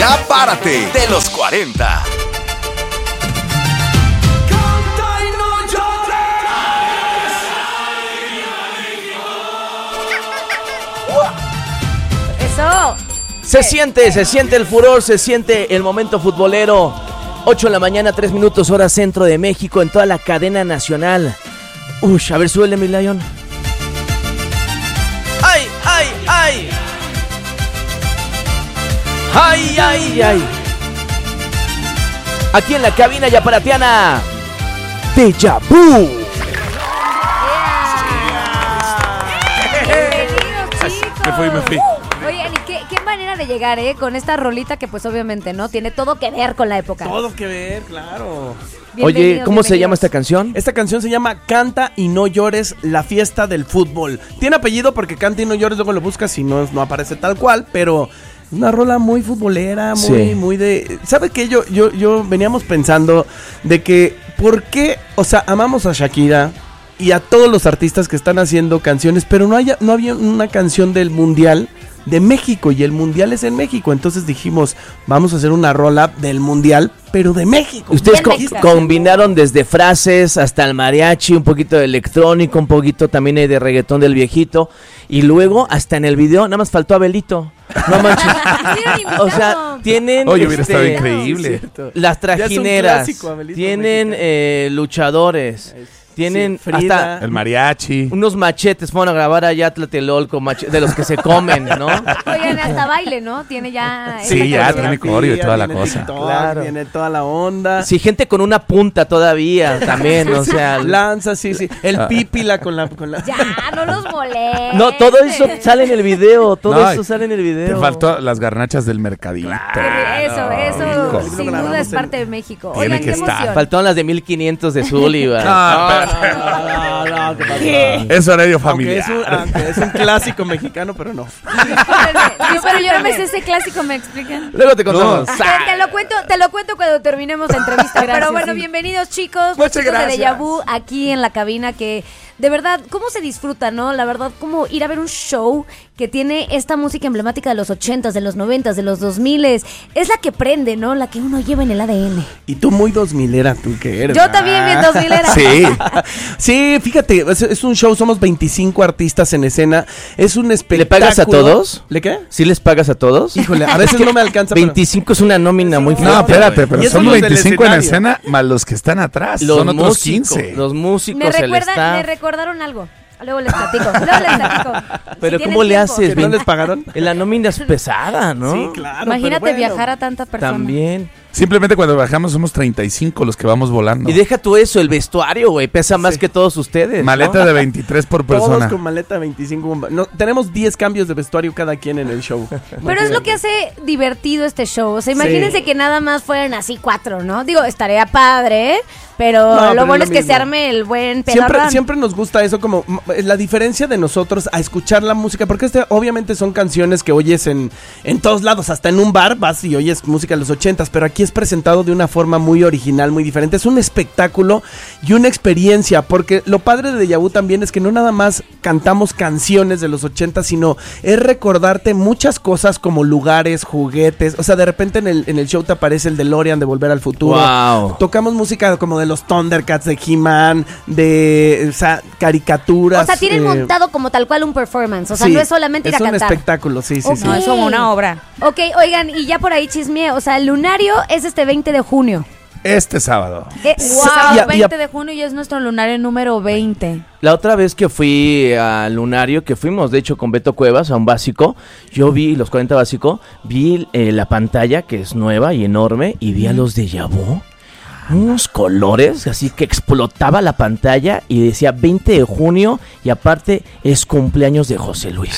Ya párate de los 40. Eso. Se siente el furor, se siente el momento futbolero. 8 de la mañana, 3 minutos, hora centro de México, en toda la cadena nacional. A ver, súbele, mi Lion. ¡Ay, ay, ay! ¡Ay, ay, ay! Aquí en la cabina yaparatiana, Deja Vu. Me fui. Oigan, ¿y qué manera de llegar, con esta rolita que pues obviamente, ¿no? Tiene todo que ver con la época. Todo que ver, claro. Oye, ¿cómo se llama esta canción? Esta canción se llama Canta y no llores, la fiesta del fútbol. Tiene apellido porque Canta y no llores, luego lo buscas y no aparece tal cual, pero es una rola muy futbolera, muy de... ¿Sabe qué? Yo veníamos pensando de que, ¿por qué? O sea, amamos a Shakira y a todos los artistas que están haciendo canciones, pero no había una canción del Mundial de México, y el Mundial es en México. Entonces dijimos, vamos a hacer una rola del Mundial, pero de México. Ustedes combinaron desde frases hasta el mariachi, un poquito de electrónico, un poquito también de reggaetón del viejito, y luego hasta en el video nada más faltó Abelito. No manches. O sea, tienen hubiera estado increíble. Las trajineras, clásico, Abelito, tienen luchadores. Tienen Frida, hasta el mariachi, unos machetes, fueron a grabar allá a Tlatelolco, de los que se comen, ¿no? Oigan, hasta baile, ¿no? Tiene ya... Sí, ya tiene coreo y toda la cosa. Claro. Tiene toda la onda. Sí, gente con una punta todavía también, o sea... Lanza, sí. El pípila con la... Ya, no los molestes. No, todo eso sale en el video, eso sale en el video. Te faltó las garnachas del mercadito. Eso, sin duda es parte de México. Tiene Oigan, que qué estar. emoción. Faltaron las de 1500 de Sullivan. No, es horario familiar. Aunque es un clásico mexicano, pero no. Pero yo no me sé ese clásico, ¿me explican? Luego te contamos. Te lo cuento cuando terminemos la entrevista. Gracias, pero bueno, bienvenidos chicos. Muchas chicos gracias. de Deja Vu aquí en la cabina, que de verdad, ¿cómo se disfruta, no? La verdad, ¿cómo ir a ver un show que tiene esta música emblemática de los 80s, de los 90s, de los 2000s? Es la que prende, ¿no? La que uno lleva en el ADN. Y tú muy 2000era, tú que eres. Yo también bien 2000era. Sí. Sí, fíjate, es un show, somos 25 artistas en escena. Es un espectáculo. ¿Le pagas a todos? ¿Le qué? ¿Sí les pagas a todos? Híjole, a veces no me alcanza. 25 es una nómina muy fuerte. No, espérate, pero son los del 25 en escenario. escena más los que están atrás. Los son otros músicos, 15. Los músicos, Me recordaron algo. Luego les platico. Pero Si ¿cómo le tienen haces? ¿Que no les pagaron? La nómina es pesada, ¿no? Sí, claro. Imagínate pero bueno. viajar a tanta persona. También. Simplemente cuando bajamos somos 35 los que vamos volando. Y deja tú eso, el vestuario, güey, pesa más que todos ustedes. Maleta ¿no? de 23 por persona. Todos con maleta de 25. No, tenemos 10 cambios de vestuario cada quien en el show. Pero es lo que hace divertido este show. O sea, imagínense que nada más fueran así 4, ¿no? Digo, estaría padre, pero No, lo pero bueno es es lo que se mismo. arme el buen pedorrán. Siempre nos gusta eso, como la diferencia de nosotros a escuchar la música, porque obviamente son canciones que oyes en todos lados, hasta en un bar vas y oyes música de los 80s, pero aquí es presentado de una forma muy original, muy diferente. Es un espectáculo y una experiencia, porque lo padre de Deja Vu también es que no nada más cantamos canciones de los 80s, sino es recordarte muchas cosas como lugares, juguetes. O sea, de repente en el show te aparece el DeLorean de Volver al Futuro. Wow. Tocamos música como de los Thundercats, de He-Man, de caricaturas. O sea, tienen montado como tal cual un performance. O sea, Sí, no es solamente ir a cantar. Es un espectáculo, sí. Ok. No, es como una obra. Ok, oigan, y ya por ahí chisme. O sea, el lunario es este 20 de junio. Este sábado. Wow, 20 de junio y es nuestro lunario número 20. La otra vez que fui al lunario, que fuimos de hecho con Beto Cuevas a un básico, yo vi los 40 básico, vi la pantalla que es nueva y enorme y vi a los Deja Vu. Unos colores, así que explotaba la pantalla y decía 20 de junio y aparte es cumpleaños de José Luis.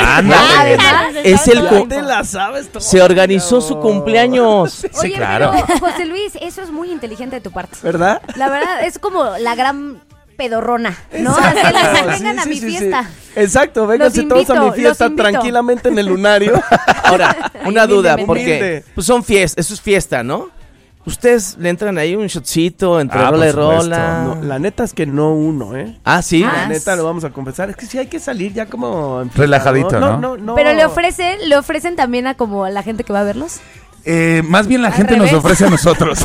Además, Es el ¿Dónde la sabes todo? se organizó su cumpleaños. Oye, claro. pero José Luis, eso es muy inteligente de tu parte. ¿Verdad? La verdad, es como la gran pedorrona, ¿no? Así vengan a mi fiesta. Exacto, vénganse Los todos a mi invito, fiesta los invito. tranquilamente en el lunario. Ahora, una duda, Humilde. porque pues son fiestas, eso es fiesta, ¿no? Ustedes le entran ahí un shotcito entre Ah, rola y por supuesto. rola. No, la neta es que no uno, ¿eh? Ah, sí. La neta lo vamos a confesar. Es que sí hay que salir ya como... Relajadito, ¿no? No. Pero le ofrecen también a como a la gente que va a verlos. Más bien la gente nos revés. ofrece a nosotros.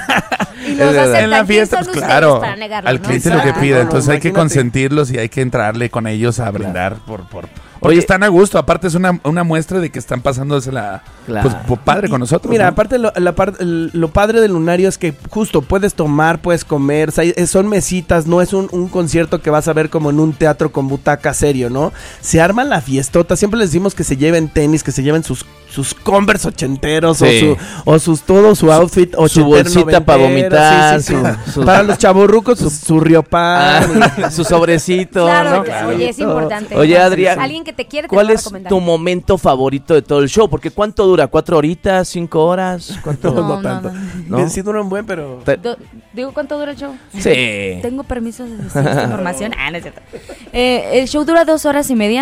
Y los verdad. aceptan. En la ¿Quién fiesta, son pues ustedes claro, para negarlo, al no? cliente lo que Exacto. pida, No, entonces hay que imagínate. consentirlos y hay que entrarle con ellos a brindar porque Oye, están a gusto, aparte es una muestra de que están pasándosela Claro. pues, padre con nosotros. Mira, ¿no? aparte lo padre del lunario es que justo puedes tomar, puedes comer, o sea, son mesitas, no es un concierto que vas a ver como en un teatro con butaca serio, ¿no? Se arma la fiestota, siempre les decimos que se lleven tenis, que se lleven sus Converse ochenteros Sí. o todo su outfit su ochentero, bolsita para noventero, vomitar, sí, sí, sí. su- Para los chavorrucos, su riopan. su sobrecito, Claro, ¿no? claro. Oye, es importante. Oye, Adrián, Alguien que te quiere te ¿cuál lo va a es recomendar. tu momento favorito de todo el show? Porque ¿cuánto dura? ¿4 horitas? ¿5 horas? ¿Cuánto? No, No, no, tanto. no. Sí dura un buen, pero... Digo, ¿cuánto dura el show? Sí. Tengo permiso de decir esta información. No es cierto. El show dura 2 horas y media.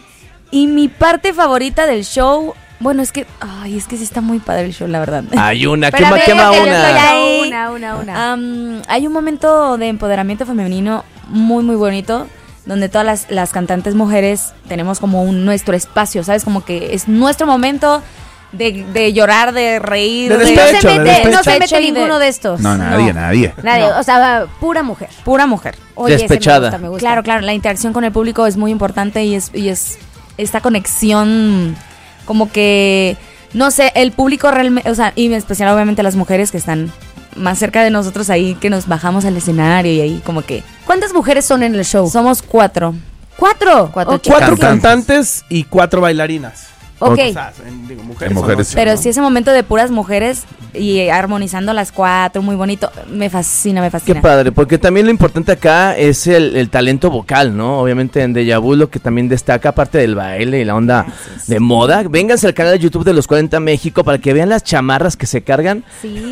Y mi parte favorita del show... Bueno, es que sí está muy padre el show, la verdad. Hay una, Pero a ver, quema que yo estoy una. ahí. Una. Hay un momento de empoderamiento femenino muy, muy bonito, donde todas las cantantes mujeres tenemos como nuestro espacio, ¿sabes? Como que es nuestro momento de llorar, de reír. De Y despecho, no se mete, no se despecho mete y de- ninguno de estos. No, nadie. Nadie, No. o sea, pura mujer. Pura mujer. Oye, ese Despechada. me gusta. Claro, claro, la interacción con el público es muy importante y es esta conexión como que, no sé, el público realmente, o sea, y en especial obviamente las mujeres que están más cerca de nosotros ahí, que nos bajamos al escenario y ahí como que ¿Cuántas mujeres son en el show? somos 4. ¿4? Cuatro Ok. chicas. 4 Cantantes. cantantes y 4 bailarinas. Ok. O sea, digo, mujeres. Mujeres, ¿no? sí. Pero sí ese momento de puras mujeres y armonizando las 4, muy bonito, me fascina, me Qué fascina. padre, porque también lo importante acá es el talento vocal, ¿no? Obviamente en Deja Vu lo que también destaca, aparte del baile y la onda de moda, vénganse al canal de YouTube de Los 40 México para que vean las chamarras que se cargan. Sí.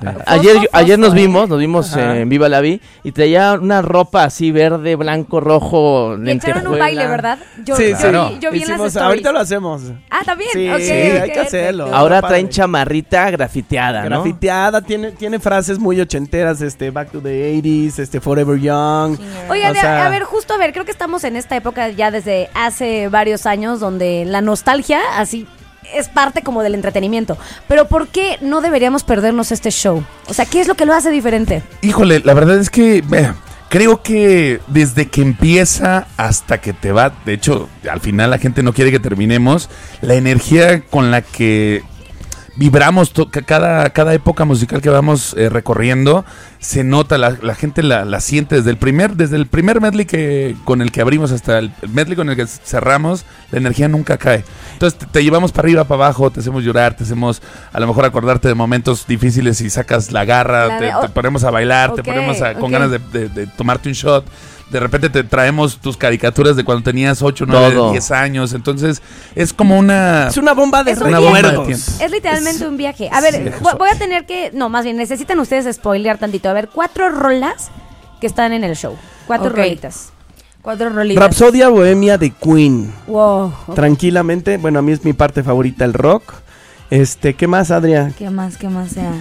Ayer nos vimos en Viva la Vi y traía una ropa así verde, blanco, rojo, Le echaron un lentejuela. baile, ¿verdad? Yo, Sí, yo claro. vi, yo vi en las Hicimos, stories. ahorita lo hacemos. Ah, también. Sí, Ok, hay ok, que hacerlo. perfecto. Ahora Padre. traen chamarrita grafiteada, ¿no? Grafiteada, tiene frases muy ochenteras, Back to the 80s, Forever Young. Oye, O sea, a ver, creo que estamos en esta época ya desde hace varios años donde la nostalgia así es parte como del entretenimiento. Pero ¿por qué no deberíamos perdernos este show? O sea, ¿qué es lo que lo hace diferente? Híjole, la verdad es que creo que desde que empieza hasta que te va, de hecho, al final la gente no quiere que terminemos, la energía con la que vibramos cada época musical que vamos recorriendo, se nota, la gente la siente desde el primer medley con el que abrimos hasta el medley con el que cerramos, la energía nunca cae. Entonces te llevamos para arriba, para abajo, te hacemos llorar, te hacemos a lo mejor acordarte de momentos difíciles y sacas la garra, te ponemos a bailar, te Ok, ponemos con ok. ganas de tomarte un shot. De repente te traemos tus caricaturas de cuando tenías 8, 9, Todo. 10 años. Entonces es como es una bomba de Es un una bomba de recuerdos. tiempo. Es literalmente un viaje. A ver, Sí. voy a tener que... No, más bien, necesitan ustedes spoilear tantito. A ver, 4 rolas que están en el show. 4 Ok. rolitas. 4 rolitas. Rapsodia Bohemia de Queen. Wow. Tranquilamente, bueno, a mí es mi parte favorita el rock. ¿Qué más, Adria? ¿Qué más sea?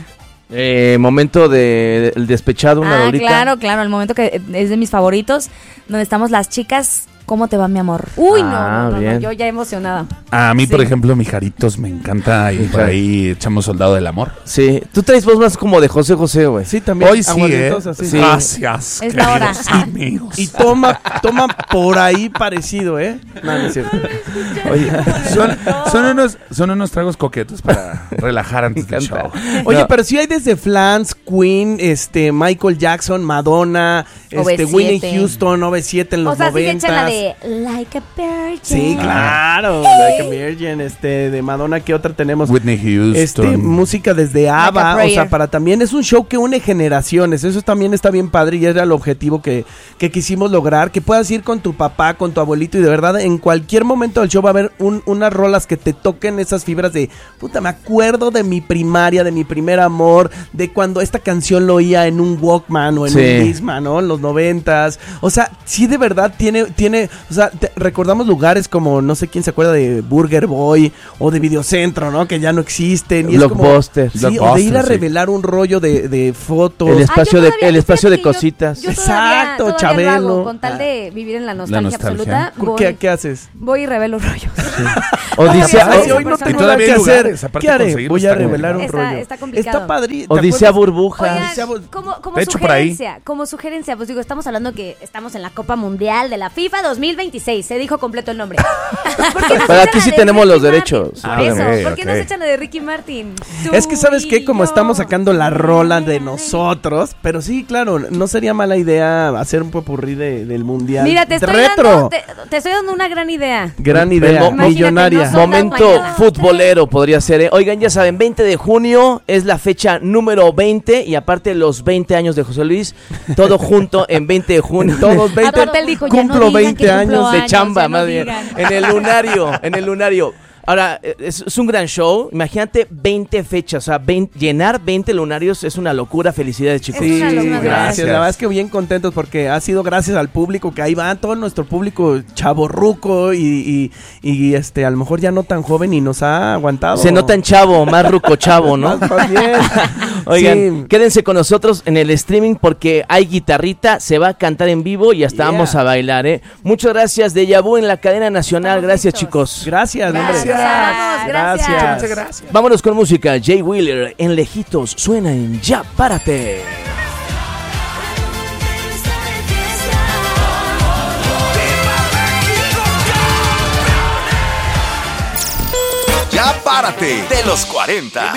Momento el despechado, una rolita. Claro, el momento que es de mis favoritos, donde estamos las chicas. ¿Cómo te va, mi amor? Uy, Ah, no, bien. yo ya emocionada. A mí, por Sí. ejemplo, Mijaritos me encanta y por ahí echamos Soldado del Amor. Sí, tú traes voz más como de José José, güey. Sí, también. Hoy sí, Aguardientosa, sí. Sí. Gracias, Es la hora. queridos amigos. Y toma por ahí parecido, ¿eh? No, no es cierto. Oye, son unos tragos coquetos para relajar antes del show. Oye, No. pero sí hay desde Flans, Queen, Michael Jackson, Madonna, OV7. Whitney Houston, OV7 en los O sea, sí se 90. echan la de Like a Virgin. Sí, claro. Like a Virgin, de Madonna, ¿qué otra tenemos? Whitney Houston. Música desde Like a ABBA, o Prayer. sea, para también es un show que une generaciones, eso también está bien padre y era el objetivo que quisimos lograr, que puedas ir con tu papá, con tu abuelito y de verdad en cualquier momento del show va a haber unas rolas que te toquen esas fibras de, puta, me acuerdo de mi primaria, de mi primer amor, de cuando esta canción lo oía en un Walkman o en Sí. un Discman, ¿no? En los 90s, o sea, sí de verdad tiene O sea, recordamos lugares como, no sé quién se acuerda de Burger Boy o de Videocentro, ¿no? Que ya no existen. Y Blockbuster. Es como, sí, o de ir a revelar un rollo de fotos. El espacio, yo el espacio de fíjate que cositas. Yo Exacto, todavía Chabelo. lo hago, con tal de vivir en la nostalgia nostalgia. absoluta. ¿Qué haces? Voy y revelo rollos. Odisea, Ay, Ay, hoy no Y tengo todavía nada que hay hacer. lugares, aparte ¿Qué haré? conseguirlos Voy a está revelar un complicado. rollo. Está complicado. Está padre. ¿te Odisea acuerdas? Burbuja. Oigan, como De hecho, por ahí. sugerencia, pues digo, estamos hablando que estamos en la Copa Mundial de la FIFA 2026, se dijo completo el nombre. ¿Por qué no se Pero echan aquí la sí de tenemos Ricky los Martin? derechos. Por Ah, eso, ok, ¿por qué no ok. se echan la de Ricky Martin? Es que sabes qué, como Tú y estamos yo. sacando la rola de nosotros, pero sí, claro, no sería mala idea hacer un popurrí del mundial. Mira, te estoy retro. dando, te estoy dando una gran idea. Gran idea, Imagínate, millonaria. no son- Momento mañana. futbolero podría ser, ¿eh? Oigan, ya saben, 20 de junio es la fecha número 20 y aparte los 20 años de José Luis, todo junto en 20 de junio. Todos 20, Aparte él dijo, ya cumplo no digan 20 que años cumplo de años, chamba, ya no más bien. digan. En el lunario. Ahora, es un gran show. Imagínate 20 fechas, o sea, llenar 20 lunarios es una locura. Felicidades, chicos. Es Sí, una locura. gracias. La verdad es que bien contentos porque ha sido gracias al público que ahí va, todo nuestro público chavorruco y a lo mejor ya no tan joven y nos ha aguantado. Se nota en chavo, más ruco chavo, ¿no? Más bien. Oigan, Sí. quédense con nosotros en el streaming porque hay guitarrita, se va a cantar en vivo y hasta Yeah. vamos a bailar, ¿eh? Muchas gracias, Deja Vu en la cadena nacional. Estamos Gracias, listos. chicos. Gracias, hombre. Gracias. Gracias. gracias. Vámonos con música. Jay Wheeler en Lejitos suena en Ya Párate. Ya párate de los 40.